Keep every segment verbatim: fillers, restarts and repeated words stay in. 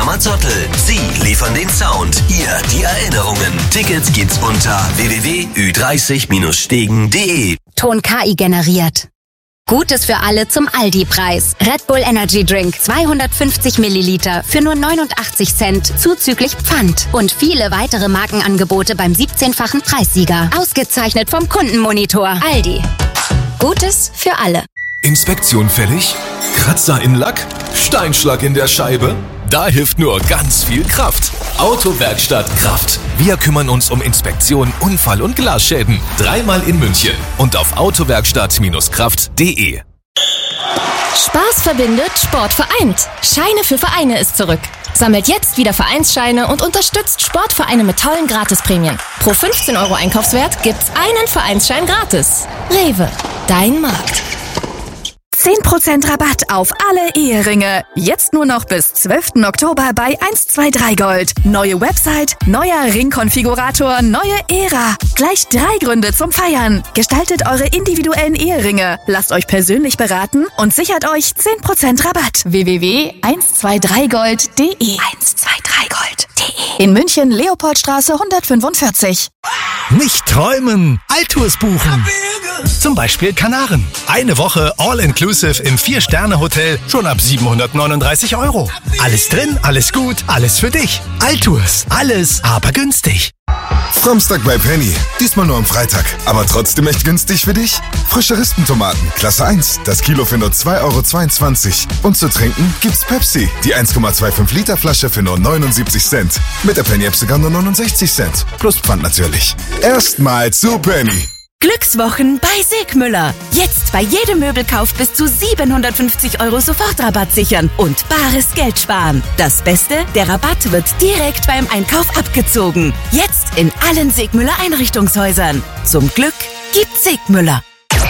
Marzottel. Sie liefern den Sound, ihr die Erinnerungen. Tickets gibt's unter w w w punkt ü dreißig stegen punkt de. Ton K I generiert. Gutes für alle zum Aldi-Preis. Red Bull Energy Drink zweihundertfünfzig Milliliter für nur neunundachtzig Cent zuzüglich Pfand. Und viele weitere Markenangebote beim siebzehnfachen Preissieger. Ausgezeichnet vom Kundenmonitor. Aldi. Gutes für alle. Inspektion fällig? Kratzer in Lack? Steinschlag in der Scheibe? Da hilft nur ganz viel Kraft. Autowerkstatt Kraft. Wir kümmern uns um Inspektion, Unfall- und Glasschäden. Dreimal in München und auf autowerkstatt kraft punkt de. Spaß verbindet, Sport vereint. Scheine für Vereine ist zurück. Sammelt jetzt wieder Vereinsscheine und unterstützt Sportvereine mit tollen Gratisprämien. Pro fünfzehn Euro Einkaufswert gibt's einen Vereinsschein gratis. Rewe, dein Markt. zehn Prozent Rabatt auf alle Eheringe. Jetzt nur noch bis zwölften Oktober bei eins zwei drei Gold. Neue Website, neuer Ringkonfigurator, neue Ära. Gleich drei Gründe zum Feiern. Gestaltet eure individuellen Eheringe. Lasst euch persönlich beraten und sichert euch zehn Prozent Rabatt. w w w punkt eins zwei drei gold punkt de eins zwei drei gold punkt de. In München, Leopoldstraße hundertfünfundvierzig. Nicht träumen, Altours buchen. Zum Beispiel Kanaren. Eine Woche All-Inclusive im Vier-Sterne-Hotel schon ab siebenhundertneununddreißig Euro. Alles drin, alles gut, alles für dich. Altours, alles aber günstig. Framstag bei Penny. Diesmal nur am Freitag. Aber trotzdem echt günstig für dich? Frische Rispentomaten, Klasse eins. Das Kilo für nur zwei Euro zweiundzwanzig. Und zu trinken gibt's Pepsi. Die eins Komma fünfundzwanzig Liter Flasche für nur neunundsiebzig Cent. Mit der Penny-App sogar nur neunundsechzig Cent. Plus Pfand natürlich. Erstmal zu Penny. Glückswochen bei Segmüller. Jetzt bei jedem Möbelkauf bis zu siebenhundertfünfzig Euro Sofortrabatt sichern und bares Geld sparen. Das Beste, der Rabatt wird direkt beim Einkauf abgezogen. Jetzt in allen Segmüller Einrichtungshäusern. Zum Glück gibt's Segmüller.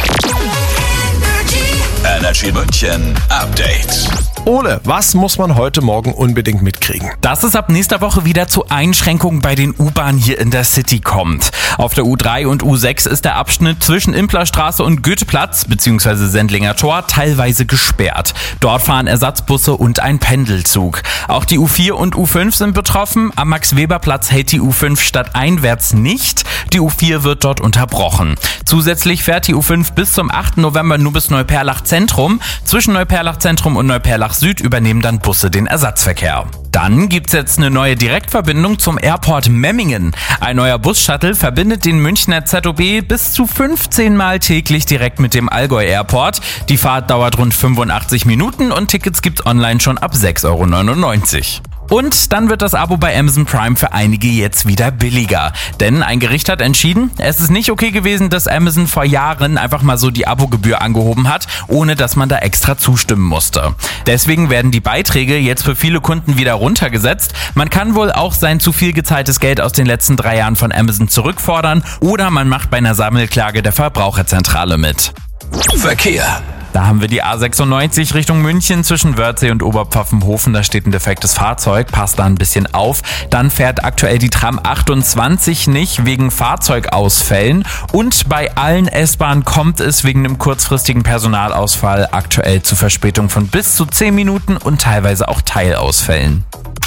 Energy München Update. Ole, was muss man heute Morgen unbedingt mitkriegen? Dass es ab nächster Woche wieder zu Einschränkungen bei den U-Bahnen hier in der City kommt. Auf der U drei und U sechs ist der Abschnitt zwischen Implerstraße und Goetheplatz bzw. Sendlinger Tor teilweise gesperrt. Dort fahren Ersatzbusse und ein Pendelzug. Auch die U vier und U fünf sind betroffen. Am Max-Weber-Platz hält die U fünf stadteinwärts nicht. Die U vier wird dort unterbrochen. Zusätzlich fährt die U fünf bis zum achten November nur bis Neuperlach Zentrum. Zwischen Neuperlach Zentrum und Neuperlach Süd übernehmen dann Busse den Ersatzverkehr. Dann gibt's jetzt eine neue Direktverbindung zum Airport Memmingen. Ein neuer Bus-Shuttle verbindet den Münchner Z O B bis zu fünfzehn Mal täglich direkt mit dem Allgäu Airport. Die Fahrt dauert rund fünfundachtzig Minuten und Tickets gibt's online schon ab sechs Euro neunundneunzig. Und dann wird das Abo bei Amazon Prime für einige jetzt wieder billiger. Denn ein Gericht hat entschieden, es ist nicht okay gewesen, dass Amazon vor Jahren einfach mal so die Abogebühr angehoben hat, ohne dass man da extra zustimmen musste. Deswegen werden die Beiträge jetzt für viele Kunden wieder runtergesetzt. Man kann wohl auch sein zu viel gezahltes Geld aus den letzten drei Jahren von Amazon zurückfordern oder man macht bei einer Sammelklage der Verbraucherzentrale mit. Verkehr. Da haben wir die A sechsundneunzig Richtung München zwischen Wörthsee und Oberpfaffenhofen. Da steht ein defektes Fahrzeug, passt da ein bisschen auf. Dann fährt aktuell die Tram achtundzwanzig nicht wegen Fahrzeugausfällen. Und bei allen S-Bahnen kommt es wegen einem kurzfristigen Personalausfall aktuell zu Verspätung von bis zu zehn Minuten und teilweise auch Teilausfällen.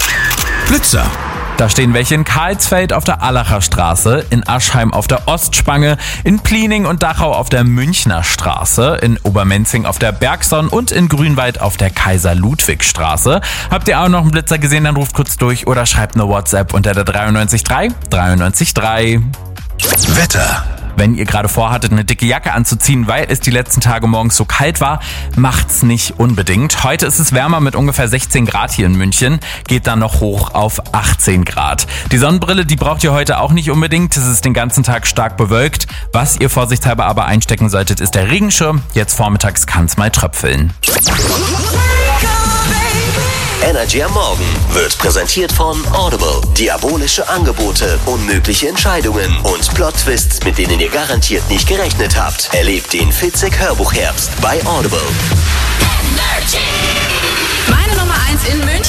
Blitzer. Da stehen welche in Karlsfeld auf der Allacher Straße, in Aschheim auf der Ostspange, in Pliening und Dachau auf der Münchner Straße, in Obermenzing auf der Bergson und in Grünwald auf der Kaiser-Ludwig-Straße. Habt ihr auch noch einen Blitzer gesehen, dann ruft kurz durch oder schreibt eine WhatsApp unter der drei neun drei drei neun drei. Wetter. Wenn ihr gerade vorhattet, eine dicke Jacke anzuziehen, weil es die letzten Tage morgens so kalt war, macht's nicht unbedingt. Heute ist es wärmer mit ungefähr sechzehn Grad hier in München, geht dann noch hoch auf achtzehn Grad. Die Sonnenbrille, die braucht ihr heute auch nicht unbedingt. Es ist den ganzen Tag stark bewölkt. Was ihr vorsichtshalber aber einstecken solltet, ist der Regenschirm. Jetzt vormittags kann's mal tröpfeln. Energy am Morgen wird präsentiert von Audible. Diabolische Angebote, unmögliche Entscheidungen und Plot-Twists, mit denen ihr garantiert nicht gerechnet habt. Erlebt den Fitzek-Hörbuchherbst bei Audible. Energy. Meine Nummer eins in München.